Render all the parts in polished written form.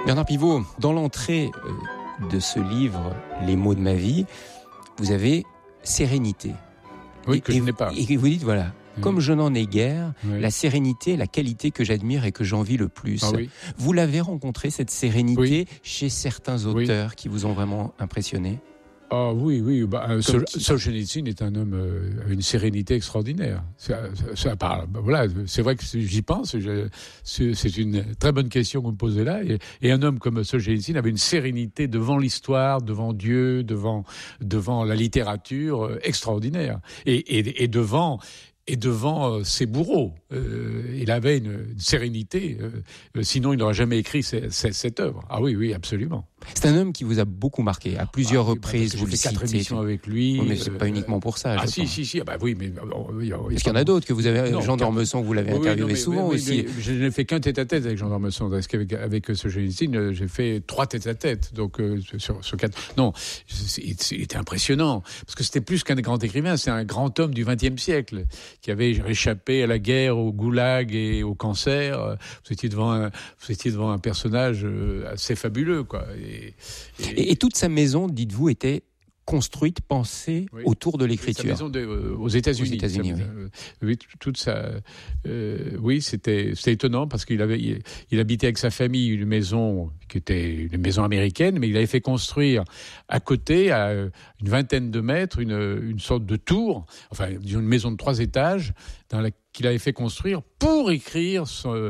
Bernard Pivot, dans l'entrée de ce livre, Les mots de ma vie, vous avez sérénité. Oui, que je n'ai pas. Et vous dites, voilà, comme je n'en ai guère, la sérénité est la qualité que j'admire et que j'envie le plus. Vous l'avez rencontré, cette sérénité, chez certains auteurs qui vous ont vraiment impressionné? Ah oui. Solzhenitsyn est un homme avec une sérénité extraordinaire. Voilà, c'est vrai que j'y pense. C'est une très bonne question que vous me posez là. Et un homme comme Solzhenitsyn avait une sérénité devant l'histoire, devant Dieu, devant la littérature extraordinaire. Et devant ses bourreaux. Il avait une sérénité, sinon il n'aurait jamais écrit cette œuvre. Ah oui, absolument. C'est un homme qui vous a beaucoup marqué, à plusieurs reprises, vous le citez. J'ai fait 4 émissions avec lui. Oui, mais c'est pas uniquement pour ça. Si. Oui, mais... Parce qu'il y en a d'autres que vous avez... Jean d'Ormesson, vous l'avez interviewé souvent aussi. Mais je n'ai fait qu'un tête-à-tête avec Jean d'Ormesson. Parce qu'avec Solzhenitsyn, j'ai fait 3 têtes-à-tête. Donc, sur 4... Non, c'était impressionnant. Parce que c'était plus qu'un grand écrivain. C'est un grand homme du XXe siècle qui avait échappé à la guerre, au goulag et au cancer. Vous étiez devant un personnage assez fabuleux, quoi. Et toute sa maison, dites-vous, était construite, pensée autour de l'écriture. Sa maison aux États-Unis. Oui, toute ça. Oui, c'était étonnant parce qu'il habitait avec sa famille une maison qui était une maison américaine, mais il avait fait construire à côté, à une vingtaine de mètres, une sorte de tour, enfin une maison de 3 étages qu'il avait fait construire pour écrire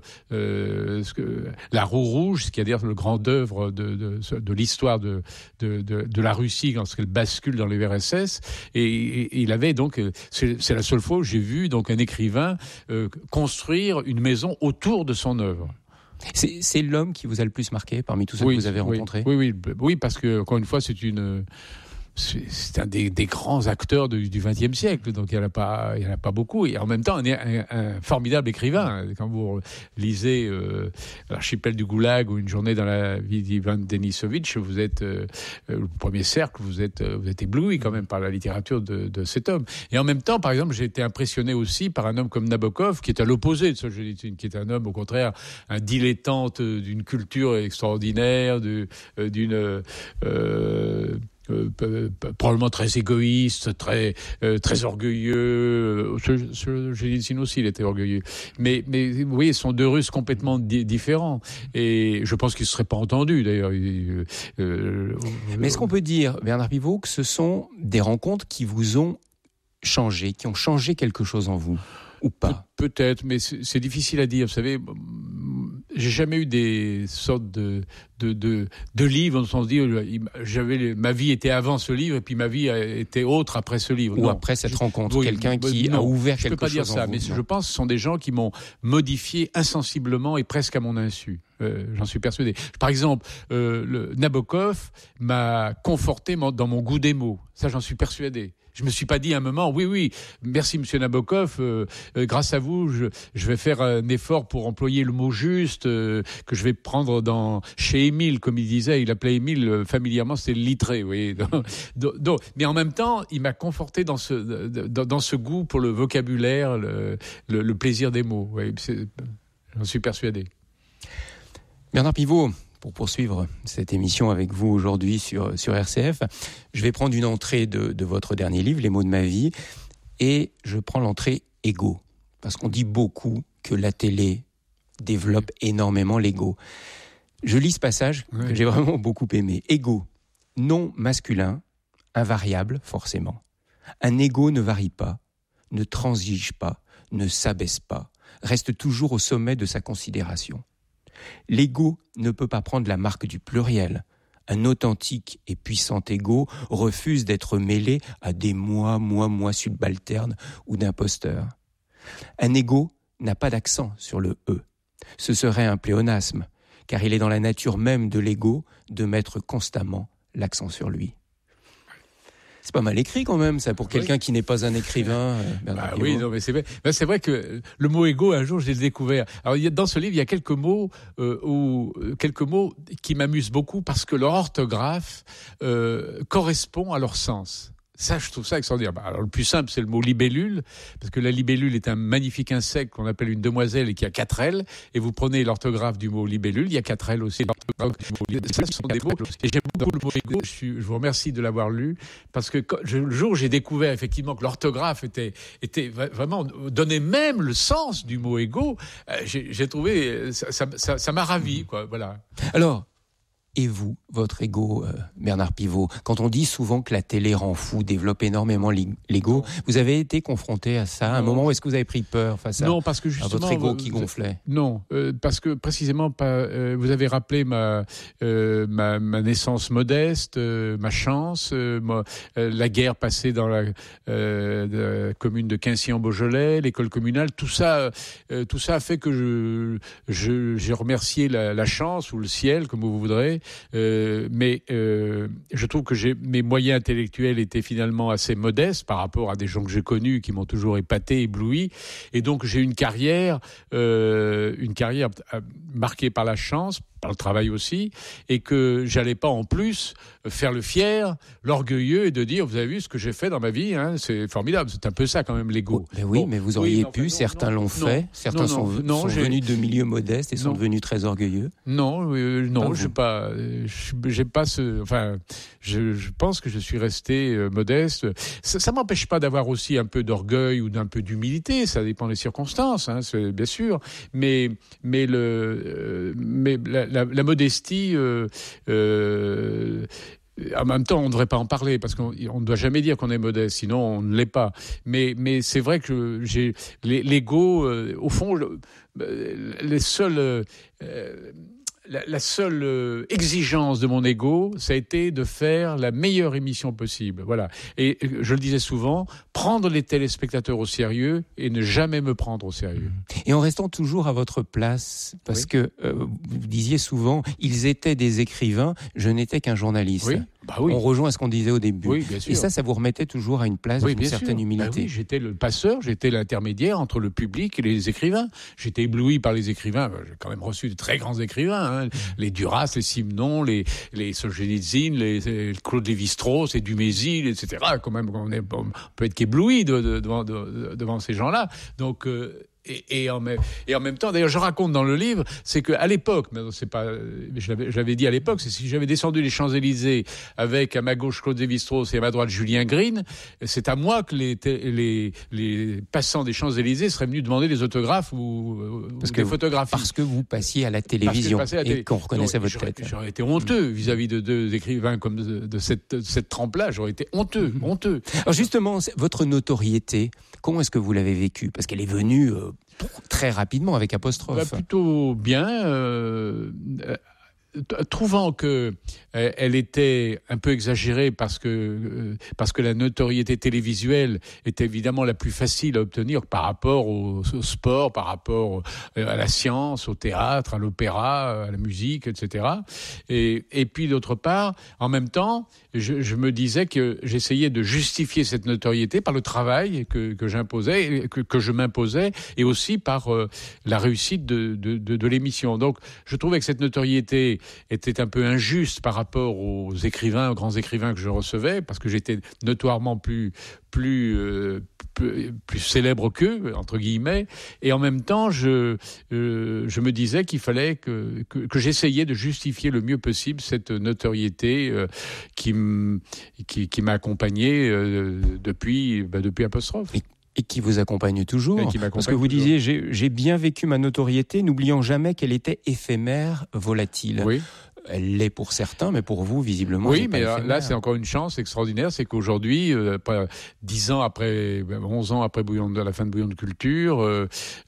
La Roue Rouge, c'est-à-dire le grand œuvre de l'histoire de la Russie lorsqu'elle bascule dans l'URSS. Et il avait donc, c'est la seule fois où j'ai vu donc un écrivain construire une maison autour de son œuvre. C'est l'homme qui vous a le plus marqué parmi tous ceux que vous avez rencontrés? Oui, parce que encore une fois, c'est un des grands acteurs du XXe siècle, donc il n'y en a pas beaucoup, et en même temps un formidable écrivain. Quand vous lisez L'archipel du Goulag ou Une journée dans la vie d'Ivan Denisovitch, vous êtes le premier cercle, vous êtes ébloui quand même par la littérature de cet homme. Et en même temps, par exemple, j'ai été impressionné aussi par un homme comme Nabokov, qui est à l'opposé de Solzhenitsyn, qui est un homme au contraire un dilettante d'une culture extraordinaire, probablement très égoïste, très orgueilleux. Solzhenitsyn aussi, il était orgueilleux. Mais vous voyez, ce sont 2 Russes complètement différents. Et je pense qu'ils ne se seraient pas entendus, d'ailleurs. Mais est-ce qu'on peut dire, Bernard Pivot, que ce sont des rencontres qui vous ont changé, qui ont changé quelque chose en vous, ou pas? Peut-être, mais c'est difficile à dire. Vous savez, j'ai jamais eu des sortes de livres, on se dit, ma vie était avant ce livre et puis ma vie était autre après ce livre. Ou après cette rencontre, quelqu'un qui a ouvert quelque chose. Je peux pas dire ça, mais je pense que ce sont des gens qui m'ont modifié insensiblement et presque à mon insu. J'en suis persuadé. Par exemple, Nabokov m'a conforté dans mon goût des mots. Ça, j'en suis persuadé. Je me suis pas dit à un moment, oui, merci Monsieur Nabokov, grâce à vous, je vais faire un effort pour employer le mot juste, que je vais prendre chez Émile, comme il disait, il appelait Émile familièrement, c'était le littré, oui. Mais en même temps, il m'a conforté dans ce goût pour le vocabulaire, le plaisir des mots. Oui, j'en suis persuadé. Bernard Pivot, pour poursuivre cette émission avec vous aujourd'hui sur RCF, je vais prendre une entrée de votre dernier livre, Les mots de ma vie, et je prends l'entrée égo, parce qu'on dit beaucoup que la télé développe énormément l'ego. Je lis ce passage que j'ai vraiment beaucoup aimé. Égo, nom masculin, invariable forcément. Un égo ne varie pas, ne transige pas, ne s'abaisse pas, reste toujours au sommet de sa considération. L'ego ne peut pas prendre la marque du pluriel. Un authentique et puissant ego refuse d'être mêlé à des moi subalternes ou d'imposteurs. Un ego n'a pas d'accent sur le « e ». Ce serait un pléonasme, car il est dans la nature même de l'ego de mettre constamment l'accent sur lui. C'est pas mal écrit quand même, ça, pour quelqu'un qui n'est pas un écrivain. Oui, non, mais c'est vrai. C'est vrai que le mot égo, un jour, je l'ai découvert. Alors, dans ce livre, il y a quelques mots qui m'amusent beaucoup parce que leur orthographe correspond à leur sens. Ça, je trouve ça extraordinaire. Alors, le plus simple, c'est le mot libellule, parce que la libellule est un magnifique insecte qu'on appelle une demoiselle et qui a 4 ailes. Et vous prenez l'orthographe du mot libellule, il y a 4 ailes aussi. Ça, ce sont des mots. Et j'aime beaucoup le mot égo. Je vous remercie de l'avoir lu, parce que le jour où j'ai découvert effectivement que l'orthographe était vraiment, donnait même le sens du mot égo, j'ai trouvé, ça m'a ravi, quoi. Voilà. Alors, et vous, votre ego, Bernard Pivot, quand on dit souvent que la télé rend fou, développe énormément l'ego, vous avez été confronté à ça, à un moment où est-ce que vous avez pris peur face à votre ego qui gonflait? Non, parce que précisément, vous avez rappelé ma naissance modeste, ma chance, la guerre passée dans la commune de Quincy-en-Beaujolais, l'école communale, tout ça a fait que j'ai remercié la chance ou le ciel, comme vous voudrez. Mais je trouve que mes moyens intellectuels étaient finalement assez modestes par rapport à des gens que j'ai connus qui m'ont toujours épaté, ébloui, et donc j'ai une carrière marquée par la chance, par le travail aussi, et que j'allais pas en plus faire le fier, l'orgueilleux, et de dire vous avez vu ce que j'ai fait dans ma vie, hein, c'est formidable. C'est un peu ça quand même l'ego. Oui, mais vous auriez pu, certains l'ont fait, certains sont venus de milieux modestes et sont devenus très orgueilleux. Je pense que je suis resté modeste. Ça m'empêche pas d'avoir aussi un peu d'orgueil ou d'un peu d'humilité, ça dépend des circonstances, hein, c'est bien sûr, mais la modestie, en même temps, on ne devrait pas en parler parce qu'on ne doit jamais dire qu'on est modeste, sinon on ne l'est pas. Mais c'est vrai que j'ai l'ego, au fond, la seule exigence de mon ego, ça a été de faire la meilleure émission possible. Voilà. Et je le disais souvent, prendre les téléspectateurs au sérieux et ne jamais me prendre au sérieux. Et en restant toujours à votre place, parce que vous disiez souvent, ils étaient des écrivains, je n'étais qu'un journaliste. Oui. Oui. On rejoint ce qu'on disait au début. Oui, bien sûr. Et ça vous remettait toujours à une place d'une certaine humilité. J'étais le passeur, j'étais l'intermédiaire entre le public et les écrivains. J'étais ébloui par les écrivains. J'ai quand même reçu de très grands écrivains, hein. Les Duras, les Simenon, les Solzhenitsyn, les Claude Lévi-Strauss, les Dumézil, etc. Quand même, on peut être qu'ébloui devant ces gens-là. Donc Et en même temps, d'ailleurs, je raconte dans le livre, c'est qu'à l'époque, mais c'est pas, je l'avais dit à l'époque, c'est si j'avais descendu les Champs-Élysées avec à ma gauche Claude Lévi-Strauss et à ma droite Julien Green, c'est à moi que les passants des Champs-Élysées seraient venus demander des autographes ou des photographies. Parce que vous passiez à la télévision et qu'on reconnaissait votre tête. J'aurais été honteux vis-à-vis de deux écrivains comme de cette trempe-là. J'aurais été honteux. Alors justement, votre notoriété, comment est-ce que vous l'avez vécue? Parce qu'elle est venue très rapidement avec apostrophe. Plutôt bien, trouvant que elle était un peu exagérée parce que la notoriété télévisuelle est évidemment la plus facile à obtenir par rapport au sport, par rapport à la science, au théâtre, à l'opéra, à la musique, etc. Et puis d'autre part, en même temps, je me disais que j'essayais de justifier cette notoriété par le travail que j'imposais, que je m'imposais, et aussi par la réussite de l'émission. Donc, je trouvais que cette notoriété était un peu injuste par rapport aux grands écrivains que je recevais, parce que j'étais notoirement plus célèbre qu'eux, entre guillemets, et en même temps, je me disais qu'il fallait que j'essayais de justifier le mieux possible cette notoriété qui m'a accompagné depuis apostrophe. Et qui vous accompagne toujours. Parce que vous disiez, j'ai bien vécu ma notoriété, n'oubliant jamais qu'elle était éphémère, volatile. Oui. Elle l'est pour certains, mais pour vous, visiblement, oui, mais là, c'est encore une chance extraordinaire, c'est qu'aujourd'hui, 11 ans après la fin de Bouillon de Culture,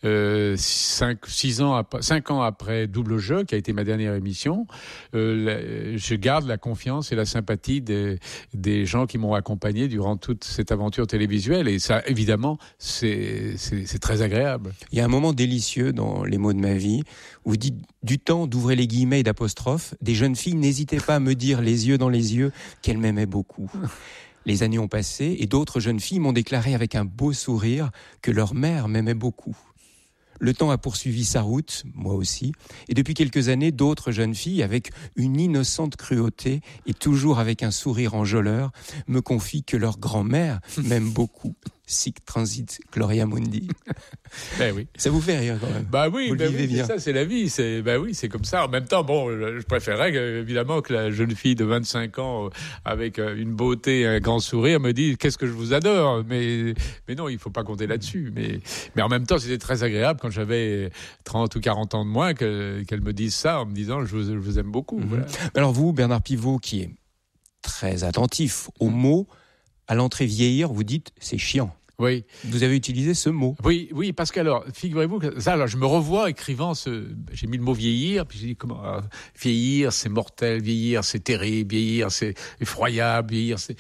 5 ans après Double Jeu, qui a été ma dernière émission, je garde la confiance et la sympathie des gens qui m'ont accompagné durant toute cette aventure télévisuelle, et ça, évidemment, c'est très agréable. Il y a un moment délicieux dans Les mots de ma vie, où vous dites, du temps d'ouvrir les guillemets et d'apostrophes, des jeunes filles n'hésitaient pas à me dire les yeux dans les yeux qu'elles m'aimaient beaucoup. Les années ont passé et d'autres jeunes filles m'ont déclaré avec un beau sourire que leur mère m'aimait beaucoup. Le temps a poursuivi sa route, moi aussi, et depuis quelques années, d'autres jeunes filles, avec une innocente cruauté et toujours avec un sourire enjôleur, me confient que leur grand-mère m'aime beaucoup. Sic transit Gloria Mundi. Ben oui. Ça vous fait rire quand même. Bah oui, vous le vivez bien. c'est ça, c'est la vie. C'est comme ça. En même temps, bon, je préférerais évidemment que la jeune fille de 25 ans avec une beauté, un grand sourire me dise qu'est-ce que je vous adore. Mais non, il faut pas compter là-dessus. Mais en même temps, c'était très agréable quand j'avais 30 ou 40 ans de moins qu'elle me dise ça en me disant je vous aime beaucoup. Voilà. Alors vous, Bernard Pivot, qui est très attentif aux mots, à l'entrée vieillir, vous dites c'est chiant. Oui. Vous avez utilisé ce mot. Oui, parce que alors, figurez-vous que ça, alors je me revois écrivant j'ai mis le mot vieillir, puis j'ai dit comment, vieillir c'est mortel, vieillir c'est terrible, vieillir c'est effroyable, vieillir c'est...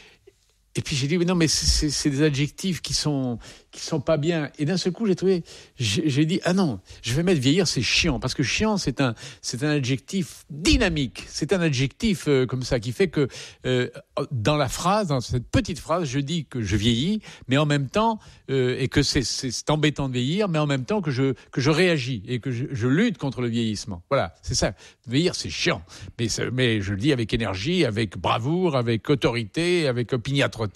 Et puis j'ai dit mais non, mais c'est des adjectifs qui sont pas bien. Et d'un seul coup j'ai dit ah non, je vais mettre vieillir c'est chiant, parce que chiant c'est un adjectif dynamique, c'est un adjectif comme ça qui fait que dans la phrase, dans cette petite phrase, je dis que je vieillis, mais en même temps et que c'est embêtant de vieillir, mais en même temps que je réagis et que je lutte contre le vieillissement. Voilà, c'est ça. Vieillir c'est chiant, mais je le dis avec énergie, avec bravoure, avec autorité, avec opiniâtreté.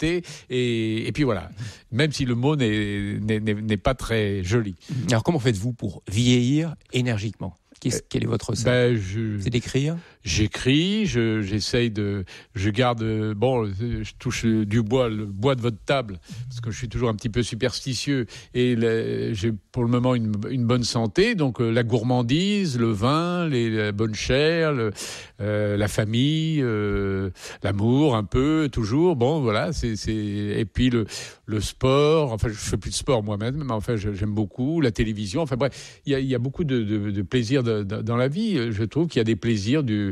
Et puis voilà, même si le mot n'est pas très joli. Alors comment faites-vous pour vieillir énergiquement ? Quel est votre recette ? C'est d'écrire ? J'écris, j'essaye je garde, je touche du bois, le bois de votre table, parce que je suis toujours un petit peu superstitieux, et j'ai pour le moment une bonne santé, donc la gourmandise, le vin, la bonne chair, la famille, l'amour un peu, toujours, bon voilà, et puis le sport, enfin je fais plus de sport moi-même, mais enfin j'aime beaucoup, la télévision, enfin bref, il y a beaucoup de plaisirs dans la vie. Je trouve qu'il y a des plaisirs du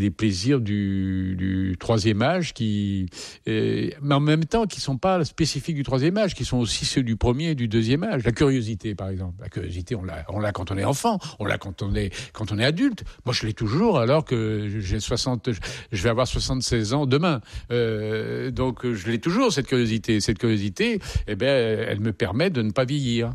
troisième âge mais en même temps qui sont pas spécifiques du troisième âge, qui sont aussi ceux du premier et du deuxième âge. La curiosité, par exemple. La curiosité, on l'a quand on est enfant, on l'a quand on est adulte. Moi, je l'ai toujours, alors que je vais avoir 76 ans demain. Donc, je l'ai toujours, cette curiosité. Cette curiosité, elle me permet de ne pas vieillir.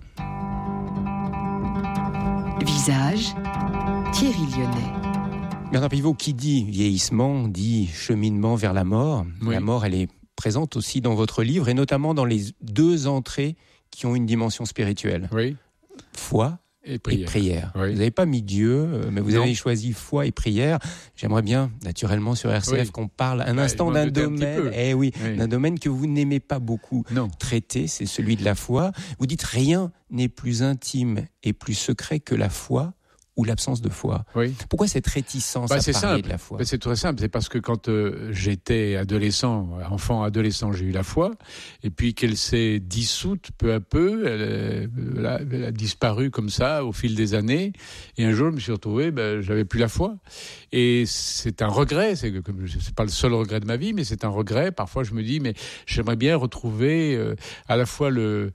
Visage, Thierry Lyonnais. Bernard Pivot, qui dit vieillissement, dit cheminement vers la mort. Oui. La mort, elle est présente aussi dans votre livre, et notamment dans les deux entrées qui ont une dimension spirituelle. Oui. Foi et prière. Oui. Vous n'avez pas mis Dieu, mais vous avez choisi foi et prière. J'aimerais bien, naturellement, sur RCF, qu'on parle un instant d'un domaine, d'un domaine que vous n'aimez pas beaucoup traiter, c'est celui de la foi. Vous dites rien n'est plus intime et plus secret que la foi ou l'absence de foi. Oui. Pourquoi cette réticence à parler de la foi ? C'est très simple, c'est parce que quand j'étais enfant adolescent, j'ai eu la foi, et puis qu'elle s'est dissoute peu à peu, elle a disparu comme ça au fil des années, et un jour je me suis retrouvé, j'avais plus la foi, et c'est un regret, c'est pas le seul regret de ma vie, mais c'est un regret. Parfois je me dis, mais j'aimerais bien retrouver à la fois le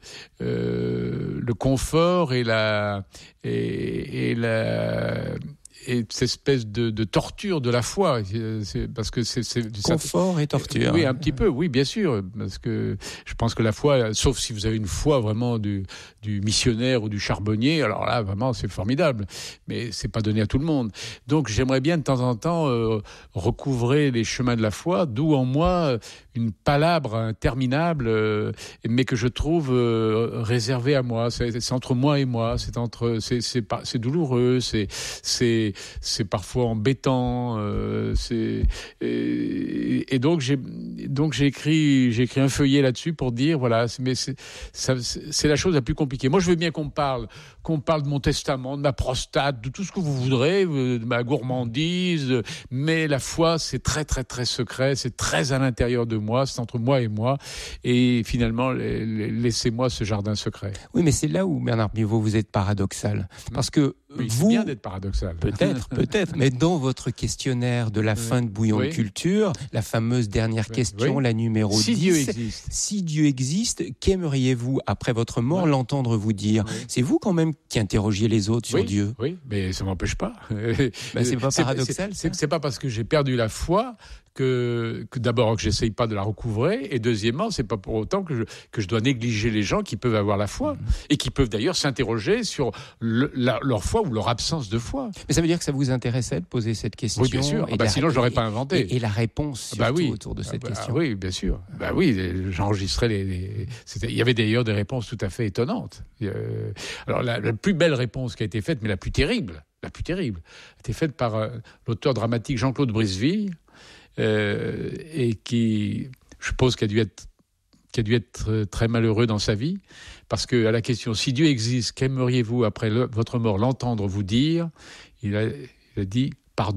confort et cette espèce de torture de la foi, parce que c'est confort et torture. Oui, un petit peu, oui, bien sûr, parce que je pense que la foi, sauf si vous avez une foi vraiment du missionnaire ou du charbonnier, alors là vraiment c'est formidable, mais c'est pas donné à tout le monde. Donc j'aimerais bien de temps en temps recouvrer les chemins de la foi, d'où en moi une palabre interminable, mais que je trouve réservée à moi. C'est entre moi et moi, c'est douloureux, c'est parfois embêtant, et donc j'ai écrit un feuillet là-dessus pour dire voilà, mais c'est la chose la plus compliquée. Moi, je veux bien qu'on parle de mon testament, de ma prostate, de tout ce que vous voudrez, de ma gourmandise, mais la foi, c'est très très très secret, c'est très à l'intérieur de moi, c'est entre moi et moi, et finalement laissez-moi ce jardin secret. Oui, mais c'est là où, Bernard Pivot, vous êtes paradoxal, parce que c'est bien d'être paradoxal. Peut-être, mais dans votre questionnaire de la fin de Bouillon de Culture, la fameuse dernière question, la numéro 10, si Dieu existe, qu'aimeriez-vous, après votre mort, l'entendre vous dire ? C'est vous quand même qui interrogiez les autres sur Dieu. Oui, mais ça ne m'empêche pas. C'est pas paradoxal, ça ? C'est pas parce que j'ai perdu la foi que d'abord que j'essaye pas de la recouvrer, et deuxièmement, c'est pas pour autant que je dois négliger les gens qui peuvent avoir la foi et qui peuvent d'ailleurs s'interroger sur leur foi ou leur absence de foi. Mais ça veut dire que ça vous intéressait de poser cette question? Oui, bien sûr. Sinon, je l'aurais pas inventé. Et la réponse surtout autour de cette question. Oui, bien sûr. Oui, j'enregistrais il y avait d'ailleurs des réponses tout à fait étonnantes. Alors la plus belle réponse qui a été faite, mais la plus terrible, a été faite par l'auteur dramatique Jean-Claude Briseville, et qui, je suppose, qui a dû être très malheureux dans sa vie, parce que à la question « Si Dieu existe, qu'aimeriez-vous après votre mort l'entendre vous dire ?» il a dit « Pardon ».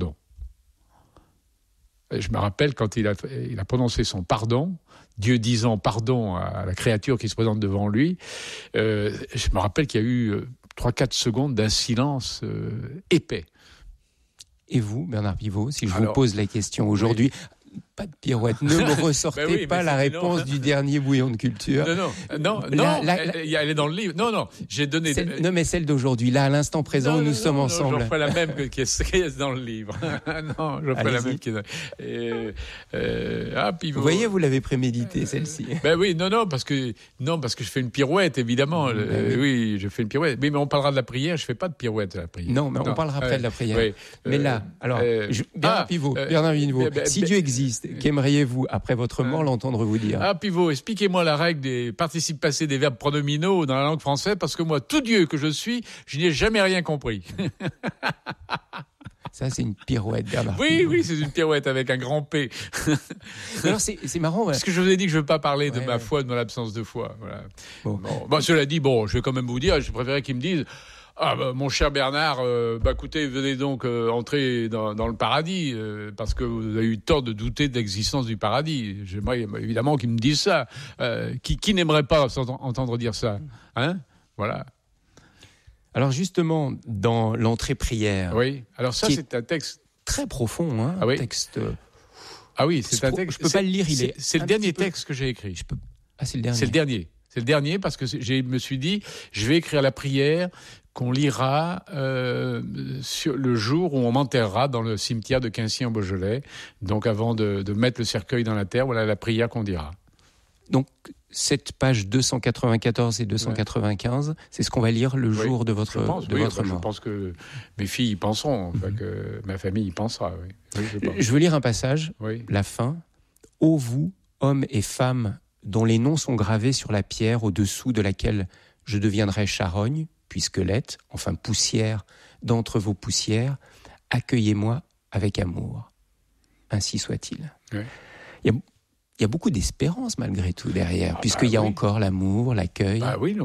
Et je me rappelle quand il a prononcé son pardon, Dieu disant pardon à la créature qui se présente devant lui, je me rappelle qu'il y a eu 3-4 secondes d'un silence épais. Et vous, Bernard Pivot, si je vous pose la question aujourd'hui, pas de pirouette, ne me ressortez pas la réponse du dernier bouillon de culture. Non, elle est dans le livre. Non, j'ai donné... Non, mais celle d'aujourd'hui, là, à l'instant présent où nous sommes ensemble. Je ferai la même qui est dans le livre. Non, je ferai la même qui est Pivot. Vous voyez, vous l'avez prémédité, celle-ci. Oui, parce que je fais une pirouette, évidemment. Oui, je fais une pirouette. Mais on parlera de la prière, je fais pas de pirouette à la prière. Non, mais on parlera après de la prière. Oui, mais là, alors, Bernard Pivot, si Dieu existe, qu'aimeriez-vous, après votre mort, l'entendre vous dire? Pivot, expliquez-moi la règle des participes passés des verbes pronominaux dans la langue française, parce que moi, tout Dieu que je suis, je n'y ai jamais rien compris. Ça, c'est une pirouette, Bernard. Oui, c'est une pirouette avec un grand P. Alors, c'est marrant. Parce que je vous ai dit que je ne veux pas parler de ma foi, de mon absence de foi. Voilà. Bon, cela dit, je vais quand même vous dire, je préférerais qu'ils me disent... mon cher Bernard, écoutez, venez donc entrer dans le paradis, parce que vous avez eu tort de douter de l'existence du paradis. J'aimerais évidemment qu'ils me disent ça. Qui n'aimerait pas entendre dire ça, hein? Voilà. Alors justement, dans l'entrée prière... Oui, alors ça, c'est un texte... très profond, hein, un texte... oui, c'est un texte... Je peux pas le lire, c'est le dernier texte que j'ai écrit. C'est le dernier. C'est le dernier parce que je me suis dit, je vais écrire la prière qu'on lira sur le jour où on m'enterrera dans le cimetière de Quincy en Beaujolais. Donc avant de mettre le cercueil dans la terre, voilà la prière qu'on dira. Donc cette page 294 et 295, c'est ce qu'on va lire le jour de votre mort. Je pense que mes filles y penseront, que ma famille y pensera. Oui, je veux lire un passage, la fin. « Ô vous, hommes et femmes, dont les noms sont gravés sur la pierre au-dessous de laquelle je deviendrai charogne, puis squelette, enfin poussière, d'entre vos poussières, accueillez-moi avec amour. Ainsi soit-il. » Il y a beaucoup d'espérance malgré tout derrière, puisqu'il y a encore l'amour, l'accueil. Oui,